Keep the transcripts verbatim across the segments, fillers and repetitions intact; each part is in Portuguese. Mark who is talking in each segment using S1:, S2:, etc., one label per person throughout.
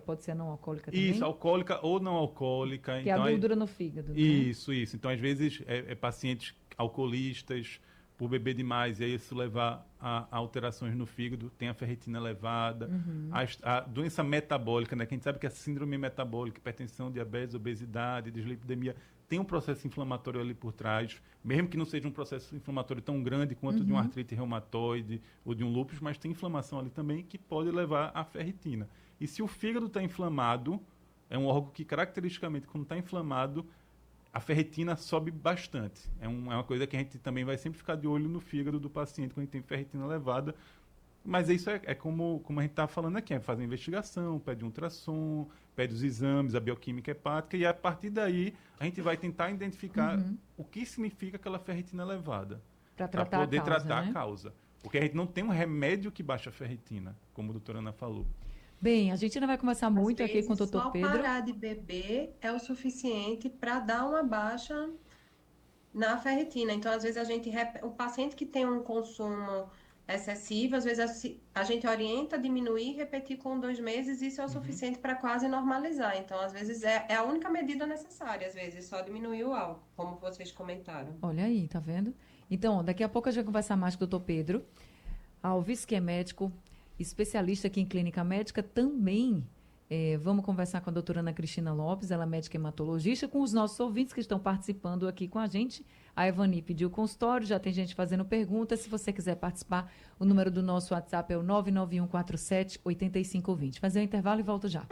S1: pode ser não alcoólica também?
S2: Isso, alcoólica ou não alcoólica.
S1: Que então, é a gordura no fígado, né?
S2: Isso, isso. Então, às vezes, é, é pacientes alcoolistas por beber demais, e aí isso levar a, a alterações no fígado, tem a ferritina elevada, uhum. a, a doença metabólica, né? Que a gente sabe que a síndrome metabólica, hipertensão, diabetes, obesidade, dislipidemia, tem um processo inflamatório ali por trás, mesmo que não seja um processo inflamatório tão grande quanto uhum. de uma artrite reumatoide ou de um lúpus, mas tem inflamação ali também que pode levar à ferritina. E se o fígado está inflamado, é um órgão que caracteristicamente, quando está inflamado, a ferritina sobe bastante. É, um, é uma coisa que a gente também vai sempre ficar de olho no fígado do paciente quando a gente tem ferritina elevada. Mas isso é, é como, como a gente está falando aqui, é fazer investigação, pede um ultrassom, pede os exames, a bioquímica hepática, e a partir daí a gente vai tentar identificar uhum. o que significa aquela ferritina elevada. Para poder a causa, tratar né? a causa. Porque a gente não tem um remédio que baixa a ferritina, como a doutora Ana falou.
S1: Bem, a gente ainda vai conversar muito aqui com o doutor Pedro.
S3: Só parar de beber é o suficiente para dar uma baixa na ferritina. Então, às vezes, a gente o paciente que tem um consumo excessivo, às vezes a, a gente orienta a diminuir e repetir com dois meses, isso é o uhum. suficiente para quase normalizar. Então, às vezes, é, é a única medida necessária, às vezes, só diminuir o álcool, como vocês comentaram.
S1: Olha aí, tá vendo? Então, daqui a pouco a gente vai conversar mais com o doutor Pedro Alves, que é médico, especialista aqui em clínica médica, também é, vamos conversar com a doutora Ana Cristina Lopes, ela é médica hematologista, com os nossos ouvintes que estão participando aqui com a gente. A Evani pediu consultório, já tem gente fazendo perguntas. Se você quiser participar, o número do nosso WhatsApp é o nove nove um quatro sete oito cinco dois zero. Fazer um intervalo e volto já.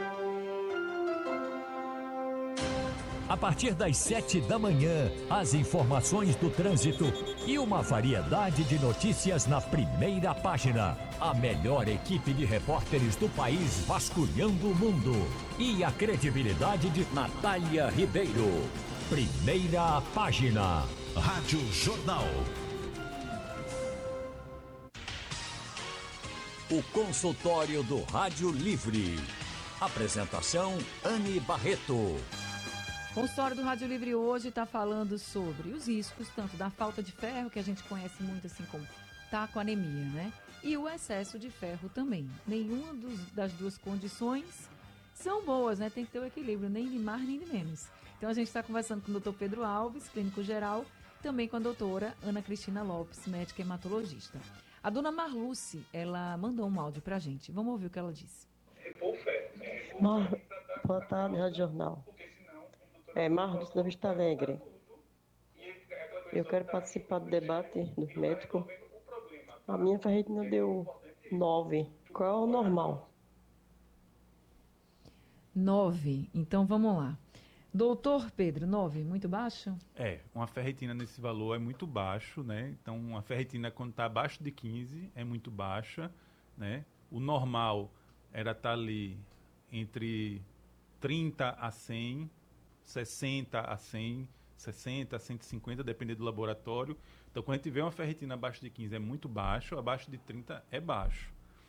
S4: A partir das sete da manhã, as informações do trânsito e uma variedade de notícias na primeira página. A melhor equipe de repórteres do país vasculhando o mundo. E a credibilidade de Natália Ribeiro. Primeira página. Rádio Jornal. O consultório do Rádio Livre. Apresentação Anne Barreto.
S1: O consultório do Rádio Livre hoje está falando sobre os riscos, tanto da falta de ferro, que a gente conhece muito assim como tá com anemia, né? E o excesso de ferro também. Nenhuma dos, das duas condições são boas, né? Tem que ter o equilíbrio, nem de mais nem de menos. Então a gente está conversando com o doutor Pedro Alves, clínico geral, também com a doutora Ana Cristina Lopes, médica hematologista. A dona Marluce, ela mandou um áudio pra gente. Vamos ouvir o que ela disse.
S5: Mar... Boa tarde, Rádio Jornal. É Marcos da Vista Alegre. Eu quero participar do debate do médico. A minha ferritina deu nove. Qual é o normal?
S1: nove. Então vamos lá. Doutor Pedro, nove, muito baixo?
S2: É, uma ferritina nesse valor é muito baixo, né? Então, uma ferritina quando está abaixo de quinze é muito baixa, né? O normal era estar ali entre trinta a cem, sessenta a cem, sessenta a cento e cinquenta, dependendo do laboratório. Então, quando a gente vê uma ferritina abaixo de quinze é muito baixo, abaixo de trinta é baixo.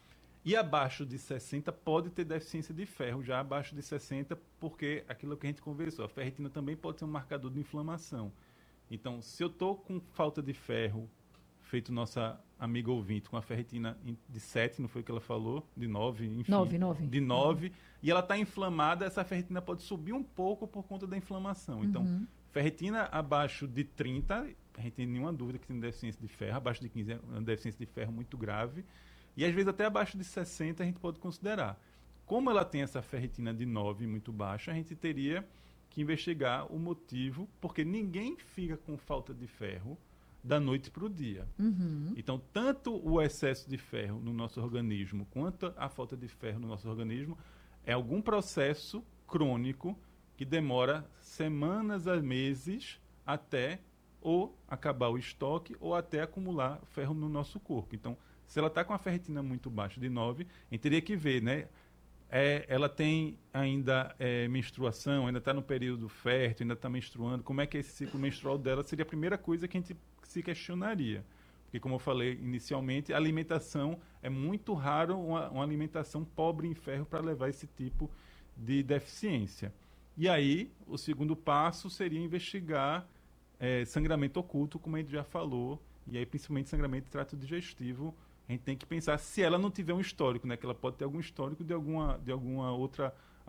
S2: E abaixo de sessenta pode ter deficiência de ferro, já abaixo de sessenta, porque aquilo que a gente conversou, a ferritina também pode ser um marcador de inflamação. Então, se eu estou com falta de ferro, feito nossa amiga ouvinte, com a ferritina de sete, não foi o que ela falou? De nove, enfim.
S1: nove, nove.
S2: De nove, e ela está inflamada, essa ferritina pode subir um pouco por conta da inflamação. Então, uhum. ferritina abaixo de trinta, a gente tem nenhuma dúvida que tem deficiência de ferro, abaixo de quinze é uma deficiência de ferro muito grave, e às vezes até abaixo de sessenta a gente pode considerar. Como ela tem essa ferritina de nove muito baixa, a gente teria que investigar o motivo, porque ninguém fica com falta de ferro da noite para o dia. Uhum. Então, tanto o excesso de ferro no nosso organismo, quanto a falta de ferro no nosso organismo, é algum processo crônico que demora semanas a meses até ou acabar o estoque ou até acumular ferro no nosso corpo. Então, se ela está com a ferritina muito baixa, de nove, a gente teria que ver, né? É, ela tem ainda é, menstruação, ainda está no período fértil, ainda está menstruando. Como é que é esse ciclo menstrual dela? Seria a primeira coisa que a gente se questionaria. Porque, como eu falei inicialmente, a alimentação é muito raro uma, uma alimentação pobre em ferro para levar esse tipo de deficiência. E aí, o segundo passo seria investigar é, sangramento oculto, como a gente já falou, e aí principalmente sangramento de trato digestivo. A gente tem que pensar se ela não tiver um histórico, né, que ela pode ter algum histórico de alguma, de alguma outra